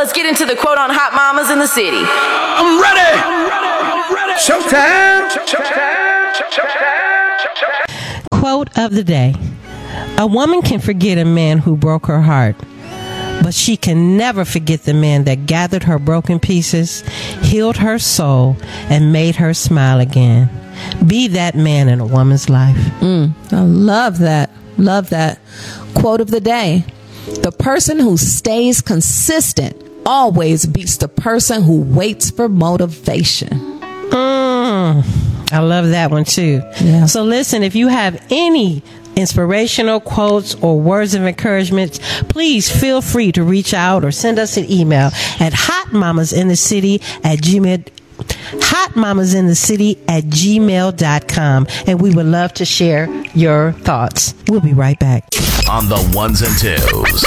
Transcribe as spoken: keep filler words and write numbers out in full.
let's get into the quote on Hot Mamas in the City. I'm ready. I'm ready. Showtime. Showtime. Showtime. Quote of the day. A woman can forget a man who broke her heart, but she can never forget the man that gathered her broken pieces, healed her soul, and made her smile again. Be that man in a woman's life. Mm, I love that. Love that. Quote of the day. The person who stays consistent always beats the person who waits for motivation. Mm, I love that one too. Yeah. So listen, if you have any inspirational quotes or words of encouragement, please feel free to reach out or send us an email at hotmamasinthecity at gmail hotmamasinthecity at gmail dot com, and we would love to share your thoughts. We'll be right back on the ones and twos.